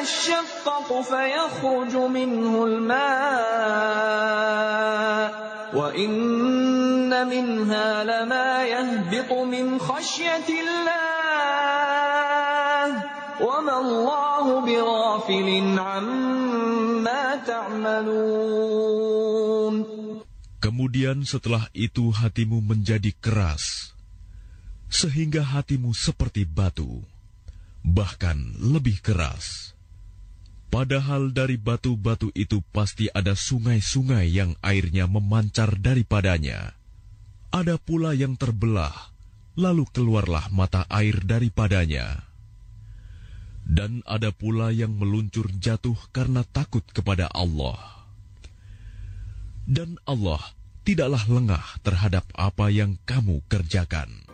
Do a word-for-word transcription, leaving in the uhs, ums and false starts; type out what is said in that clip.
يتشقق فيخرج منه الماء وإن منها لما يهبط من خشية الله وما الله بغافل عما تعملون. Kemudian setelah itu hatimu menjadi keras, sehingga hatimu seperti batu, bahkan lebih keras. Padahal dari batu-batu itu pasti ada sungai-sungai yang airnya memancar daripadanya. Ada pula yang terbelah, lalu keluarlah mata air daripadanya. Dan ada pula yang meluncur jatuh karena takut kepada Allah. Dan Allah tidaklah lengah terhadap apa yang kamu kerjakan.